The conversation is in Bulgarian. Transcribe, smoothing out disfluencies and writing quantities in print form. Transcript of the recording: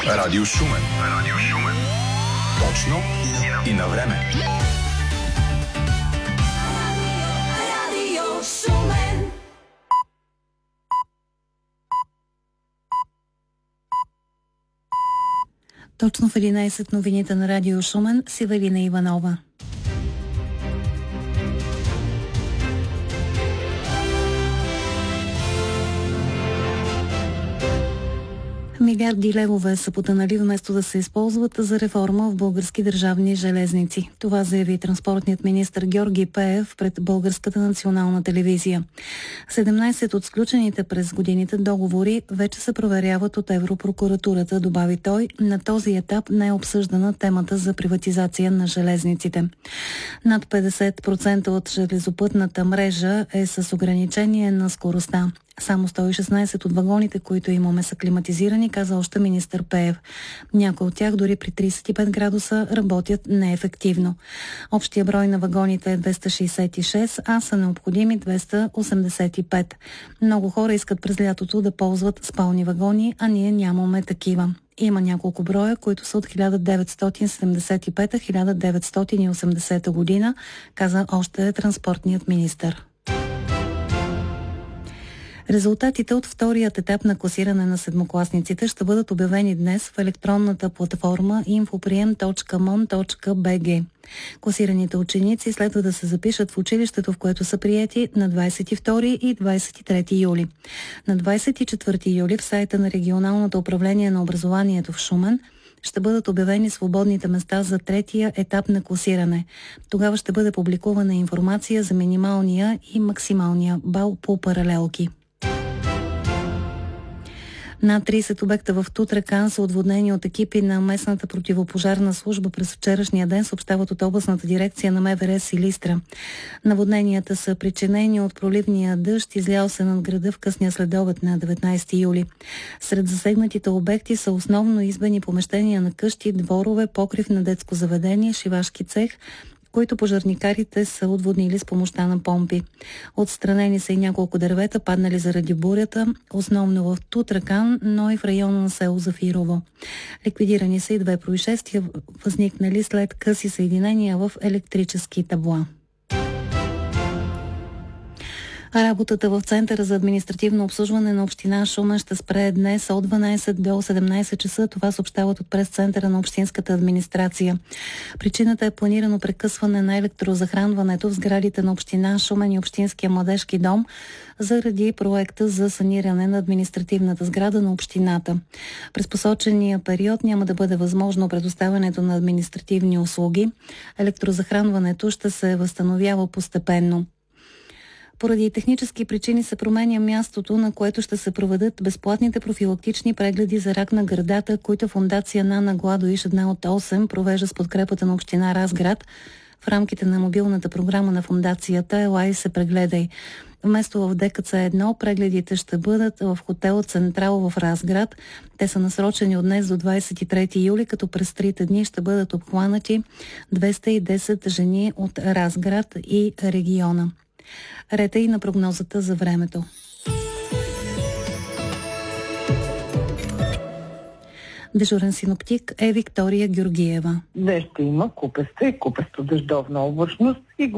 Радио Шумен. Точно и на време. Точно в 11 новините на Радио Шумен с Ивелина Иванова. Милиарди левове са потънали вместо да се използват за реформа в Български държавни железници. Това заяви транспортният министър Георги Пеев пред Българската национална телевизия. 17 от сключените през годините договори вече се проверяват от Европрокуратурата, добави той. На този етап не е обсъждана темата за приватизация на железниците. Над 50% от железопътната мрежа е с ограничение на скоростта. Само 116 от вагоните, които имаме, са климатизирани, каза още министър Пеев. Някои от тях дори при 35 градуса работят неефективно. Общия брой на вагоните е 266, а са необходими 285. Много хора искат през лятото да ползват спални вагони, а ние нямаме такива. Има няколко броя, които са от 1975-1980 година, каза още транспортният министър. Резултатите от вторият етап на класиране на седмокласниците ще бъдат обявени днес в електронната платформа infopрием.mon.bg. Класираните ученици следва да се запишат в училището, в което са приети на 22 и 23 юли. На 24 юли в сайта на Регионалното управление на образованието в Шумен ще бъдат обявени свободните места за третия етап на класиране. Тогава ще бъде публикувана информация за минималния и максималния бал по паралелки. Над 30 обекта в Тутракан са отводнени от екипи на местната противопожарна служба през вчерашния ден, съобщават от областната дирекция на МВР Силистра. Наводненията са причинени от проливния дъжд, излял се над града в късния следобед на 19 юли. Сред засегнатите обекти са основно избени помещения на къщи, дворове, покрив на детско заведение, шивашки цех, които пожарникарите са отводнили с помощта на помпи. Отстранени са и няколко дървета, паднали заради бурята, основно в Тутракан, но и в района на село Зафирово. Ликвидирани са и 2 происшествия, възникнали след къси съединения в електрически табла. Работата в Центъра за административно обслужване на община Шумен ще спре днес от 12 до 17 часа. Това съобщават от прес-центъра на общинската администрация. Причината е планирано прекъсване на електрозахранването в сградите на община Шумен и Общинския младежки дом заради проекта за саниране на административната сграда на общината. През посочения период няма да бъде възможно предоставянето на административни услуги. Електрозахранването ще се възстановява постепенно. Поради технически причини се променя мястото, на което ще се проведат безплатните профилактични прегледи за рак на гърдата, които фондация Нана Гладуиш, една от 8, провежда с подкрепата на община Разград в рамките на мобилната програма на фондацията Елай се прегледай. Вместо в ДКЦ-1, прегледите ще бъдат в хотел Централ в Разград. Те са насрочени от днес до 23 юли, като през 3 дни ще бъдат обхванати 210 жени от Разград и региона. Рета и на прогнозата за времето. Дежурен синоптик е Виктория Георгиева. Днес ще има купеста и купесто дъждовна облачност и